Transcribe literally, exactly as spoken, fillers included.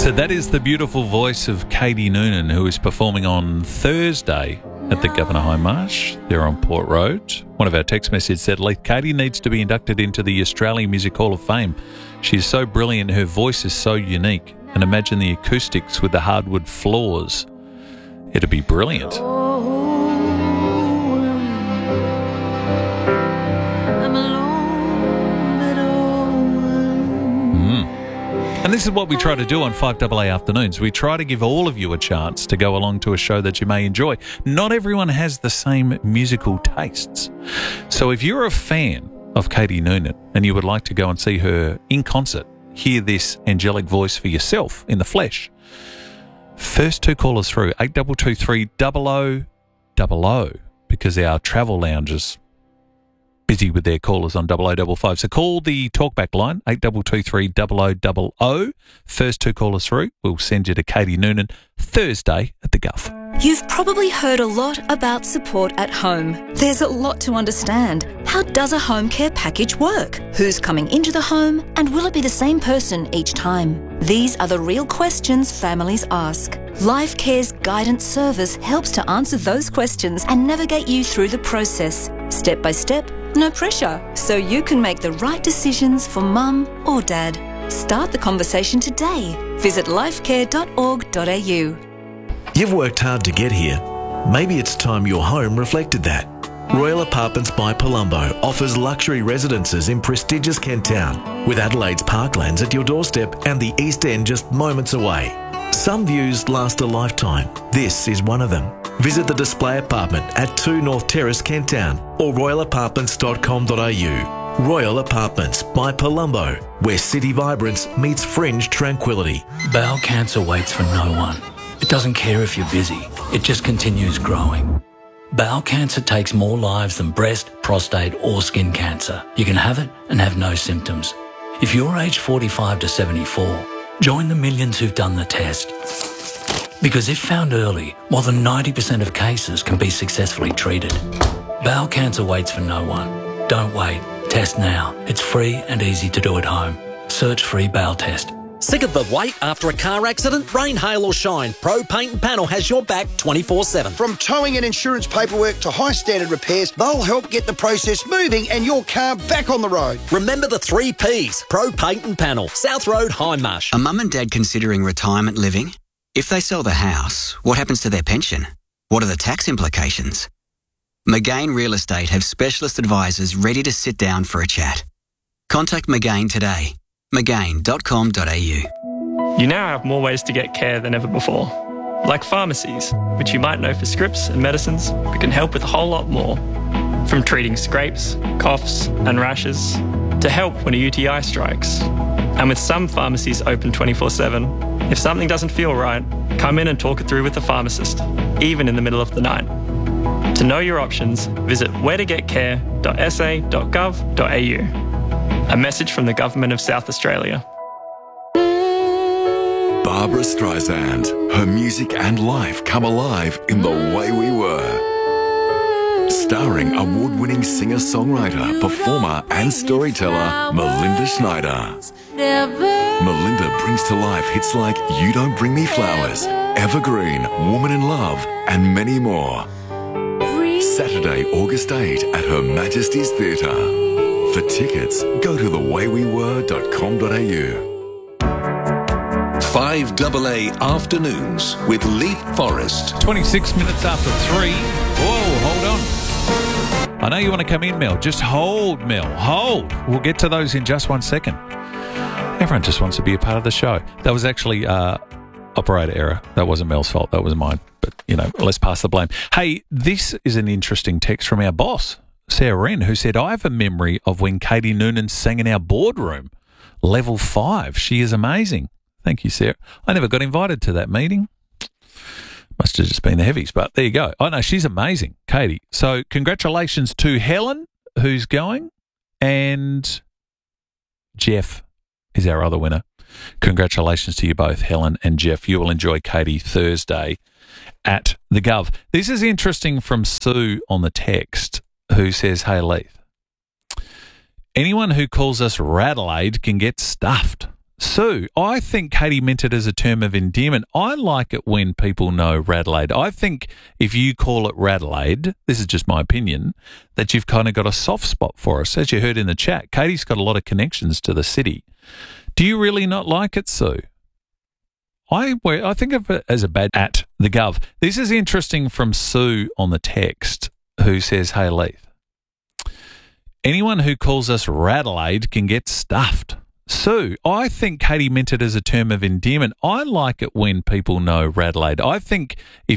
So that is the beautiful voice of Katie Noonan, who is performing on Thursday at the Governor High Marsh there on Port Road. One of our text messages said, Leith, Katie needs to be inducted into the Australian Music Hall of Fame. She is so brilliant, her voice is so unique. And imagine the acoustics with the hardwood floors. It'd be brilliant. And this is what we try to do on five A A Afternoons. We try to give all of you a chance to go along to a show that you may enjoy. Not everyone has the same musical tastes. So if you're a fan of Katie Noonan and you would like to go and see her in concert, hear this angelic voice for yourself in the flesh, first two callers through, eight two two three, double oh double oh, because our travel lounge is busy with their callers on double oh double five. So call the talkback line, eight two two three, double oh double oh. First two callers through, we'll send you to Katie Noonan Thursday at the Gov. You've probably heard a lot about support at home. There's a lot to understand. How does a home care package work? Who's coming into the home? And will it be the same person each time? These are the real questions families ask. Life Care's guidance service helps to answer those questions and navigate you through the process, step by step, no pressure, so you can make the right decisions for mum or dad. Start the conversation today. Visit lifecare dot org dot a u. You've worked hard to get here. Maybe it's time your home reflected that. Royal Apartments by Palumbo offers luxury residences in prestigious Kent Town, with Adelaide's parklands at your doorstep and the East End just moments away. Some views last a lifetime. This is one of them. Visit the display apartment at two North Terrace, Kent Town, or royal apartments dot com dot a u. Royal Apartments by Palumbo, where city vibrance meets fringe tranquility. Bowel cancer waits for no one. It doesn't care if you're busy. It just continues growing. Bowel cancer takes more lives than breast, prostate or skin cancer. You can have it and have no symptoms. If you're aged forty-five to seventy-four, join the millions who've done the test. Because if found early, more than ninety percent of cases can be successfully treated. Bowel cancer waits for no one. Don't wait. Test now. It's free and easy to do at home. Search free bowel test. Sick of the wait after a car accident? Rain, hail or shine, Pro Paint and Panel has your back twenty-four seven. From towing and insurance paperwork to high standard repairs, they'll help get the process moving and your car back on the road. Remember the three P's. Pro Paint and Panel, South Road, High Marsh. Are mum and dad considering retirement living? If they sell the house, what happens to their pension? What are the tax implications? McGain Real Estate have specialist advisors ready to sit down for a chat. Contact McGain today. McGain dot com dot a u. You now have more ways to get care than ever before. Like pharmacies, which you might know for scripts and medicines, but can help with a whole lot more. From treating scrapes, coughs and rashes, to help when a U T I strikes. And with some pharmacies open twenty-four seven, if something doesn't feel right, come in and talk it through with the pharmacist, even in the middle of the night. To know your options, visit where to get care dot s a dot gov dot a u. A message from the Government of South Australia. Barbara Streisand. Her music and life come alive in The Way We Were. Starring award-winning singer-songwriter, performer and storyteller Melinda Schneider. Melinda brings to life hits like You Don't Bring Me Flowers, Evergreen, Woman in Love and many more. Saturday, August eighth at Her Majesty's Theatre. For tickets, go to the way we were dot com dot a u. five A A Afternoons with Leith Forrest. twenty-six minutes after three. Whoa, hold on. I know you want to come in, Mel. Just hold, Mel. Hold. We'll get to those in just one second. Everyone just wants to be a part of the show. That was actually uh, operator error. That wasn't Mel's fault. That was mine. But, you know, let's pass the blame. Hey, this is an interesting text from our boss, Sarah Wren, who said, I have a memory of when Katie Noonan sang in our boardroom, level five. She is amazing. Thank you, Sarah. I never got invited to that meeting. Must have just been the heavies, but there you go. I know, she's amazing, Katie. So congratulations to Helen, who's going, and Jeff is our other winner. Congratulations to you both, Helen and Jeff. You will enjoy Katie Thursday at the Gov. This is interesting from Sue on the text, who says, hey, Leith, anyone who calls us Radelaide can get stuffed. Sue, I think Katie meant it as a term of endearment. I like it when people know Radelaide. I think if you call it Radelaide, this is just my opinion, that you've kind of got a soft spot for us. As you heard in the chat, Katie's got a lot of connections to the city. Do you really not like it, Sue? I, I think of it as a bad at the gov. This is interesting from Sue on the text, who says, hey, Leith, anyone who calls us Radelaide can get stuffed. Sue, I think Katie meant it as a term of endearment. I like it when people know Radelaide. I think if